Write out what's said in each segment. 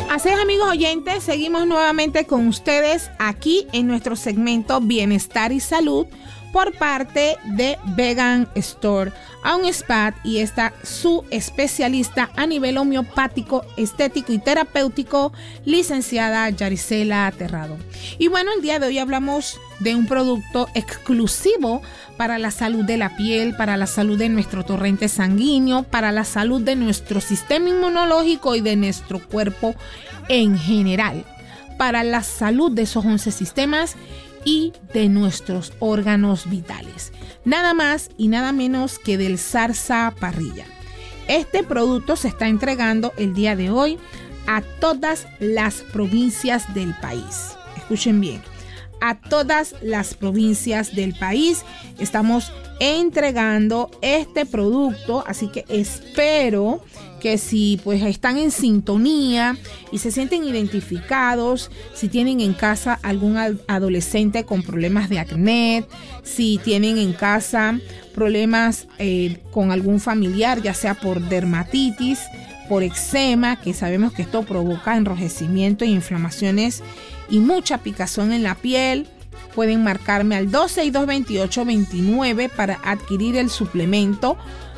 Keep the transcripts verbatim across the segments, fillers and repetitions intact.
Así es, amigos oyentes, seguimos nuevamente con ustedes aquí en nuestro segmento Bienestar y Salud por parte de Vegan Store, Aun Spa, y está su especialista a nivel homeopático, estético y terapéutico, licenciada Yaricela Terrado. Y bueno, el día de hoy hablamos de un producto exclusivo para la salud de la piel, para la salud de nuestro torrente sanguíneo, para la salud de nuestro sistema inmunológico y de nuestro cuerpo en general, para la salud de esos once sistemas y de nuestros órganos vitales. Nada más y nada menos que del Sarsaparilla. Este producto se está entregando el día de hoy a todas las provincias del país. Escuchen bien. A todas las provincias del país estamos entregando este producto, así que espero que si pues están en sintonía y se sienten identificados, si tienen en casa algún adolescente con problemas de acné, si tienen en casa problemas eh, con algún familiar, ya sea por dermatitis, por eczema, que sabemos que esto provoca enrojecimiento e inflamaciones y mucha picazón en la piel, pueden marcarme al dos seis dos, veintiocho veintinueve para adquirir el suplemento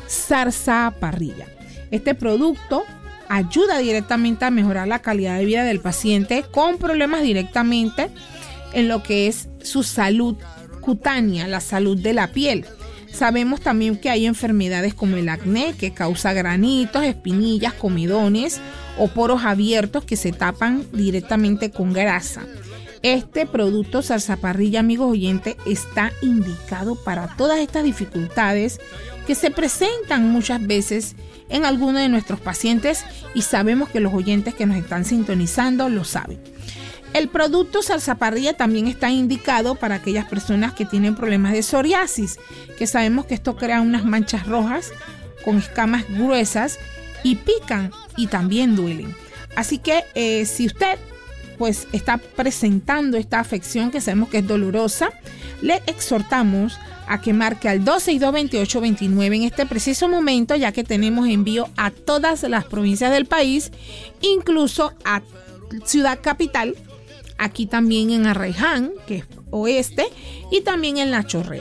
Sarsaparilla. Este producto ayuda directamente a mejorar la calidad de vida del paciente con problemas directamente en lo que es su salud cutánea, la salud de la piel. Sabemos también que hay enfermedades como el acné, que causa granitos, espinillas, comedones o poros abiertos que se tapan directamente con grasa. Este producto Sarsaparilla, amigos oyentes, está indicado para todas estas dificultades que se presentan muchas veces en algunos de nuestros pacientes, y sabemos que los oyentes que nos están sintonizando lo saben. El producto Sarsaparilla también está indicado para aquellas personas que tienen problemas de psoriasis, que sabemos que esto crea unas manchas rojas con escamas gruesas y pican y también duelen. Así que eh, si usted pues está presentando esta afección que sabemos que es dolorosa, le exhortamos a que marque al dos seis dos, veintiocho veintinueve en este preciso momento, ya que tenemos envío a todas las provincias del país, incluso a Ciudad Capital, aquí también en Arraiján, que es oeste, y también en La Chorrera.